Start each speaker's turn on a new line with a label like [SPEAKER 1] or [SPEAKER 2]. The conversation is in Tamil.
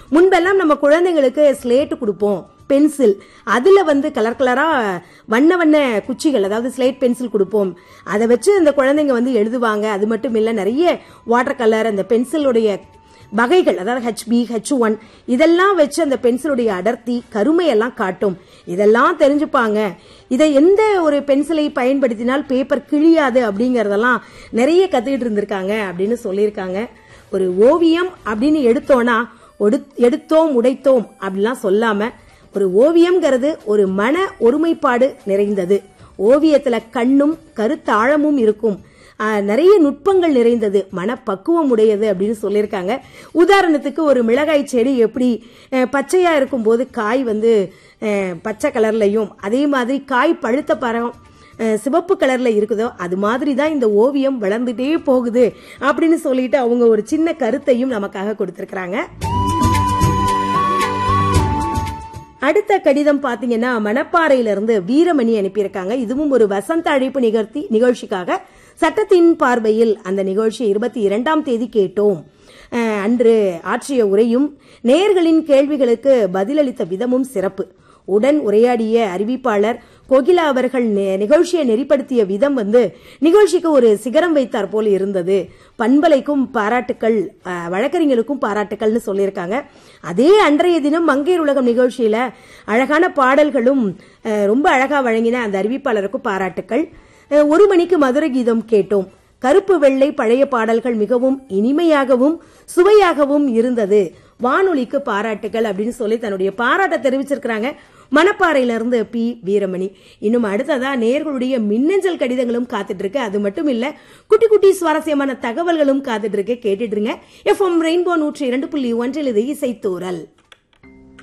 [SPEAKER 1] முன்பெல்லாம் நம்ம குழந்தைங்களுக்கு ஸ்லேட் கொடுப்போம், பென்சில், அதுல கலர் கலரா வண்ண வண்ண குச்சிகள், அதாவது ஸ்லேட் பென்சில் கொடுப்போம். அதை வச்சு அந்த குழந்தைங்க எழுதுவாங்க. அது மட்டும் இல்ல, நிறைய வாட்டர் கலர், அந்த பென்சிலுடைய வகைகள், அதாவது HB, H1 இதெல்லாம் வச்சு அந்த பென்சிலுடைய அடர்த்தி, கருமையெல்லாம் காட்டும். இதெல்லாம் தெரிஞ்சுப்பாங்க. இதை எந்த ஒரு பென்சிலை பயன்படுத்தினால் பேப்பர் கிழியாது அப்படிங்கறதெல்லாம் நிறைய கத்துக்கிட்டு இருந்திருக்காங்க அப்படின்னு சொல்லியிருக்காங்க. ஒரு ஓவியம் அப்படின்னு எடுத்தோம்னா எடுத்தோம் உடைத்தோம் அப்படிலாம் சொல்லாம, ஒரு ஓவியம்ங்கிறது ஒரு மன ஒருமைப்பாடு நிறைந்தது. ஓவியத்துல கண்ணும் கருத்தாழமும் இருக்கும், நிறைய நுட்பங்கள் நிறைந்தது, மனப்பக்குவம் உடையது அப்படின்னு சொல்லியிருக்காங்க. உதாரணத்துக்கு ஒரு மிளகாய் செடி எப்படி பச்சையா இருக்கும் போது காய் பச்சை கலர்லயும், அதே மாதிரி காய் பழுத்த பழம் சிவப்பு கலர்ல இருக்குதோ அது மாதிரி தான் இந்த ஓவியம் வளர்ந்துட்டே போகுது அப்படின்னு சொல்லிட்டு அவங்க ஒரு சின்ன கருத்தையும் நமக்காக கொடுத்திருக்கிறாங்க. அடுத்த கடிதம் பாத்தீங்கன்னா மணப்பாறையிலிருந்து வீரமணி அனுப்பியிருக்காங்க. இதுவும் ஒரு வசந்த அழைப்பு நிகழ்ச்சிக்காக சட்டத்தின் பார்வையில் அந்த நிகழ்ச்சி 22ஆம் தேதி கேட்டோம். அன்று ஆற்றிய உரையும் நேயர்களின் கேள்விகளுக்கு பதிலளித்த விதமும் சிறப்பு. உடன் உரையாடிய அறிவிப்பாளர் கோகிலா அவர்கள் நிகழ்ச்சியை நெறிப்படுத்திய விதம் நிகழ்ச்சிக்கு ஒரு சிகரம் வைத்தார் போல இருந்தது. பண்பலைக்கும் பாராட்டுக்கள், வழக்கறிஞருக்கும் பாராட்டுக்கள்னு சொல்லியிருக்காங்க. அதே அன்றைய தினம் மங்கையர் உலகம் நிகழ்ச்சியில அழகான பாடல்களும் ரொம்ப அழகா வழங்கின அந்த அறிவிப்பாளருக்கும் பாராட்டுக்கள். 1 மணிக்கு மதுரை கீதம் கேட்டோம். கருப்பு வெள்ளை பழைய பாடல்கள் மிகவும் இனிமையாகவும் சுவையாகவும் இருந்தது. வானொலிக்கு பாராட்டுகள் அப்படின்னு சொல்லி தன்னுடைய பாராட்டை தெரிவிச்சிருக்கிறாங்க மணப்பாறையிலிருந்து பி வீரமணி. இன்னும் அடுத்ததா நேயர்களுடைய மின்னஞ்சல் கடிதங்களும் காத்துட்டு இருக்கு. அது மட்டும் இல்ல, குட்டி குட்டி சுவாரஸ்யமான தகவல்களும் காத்துட்டு இருக்கு. கேட்டுட்டு இருங்க. FM ரெயின்போ 102.1 இது இசைத்தூரல்.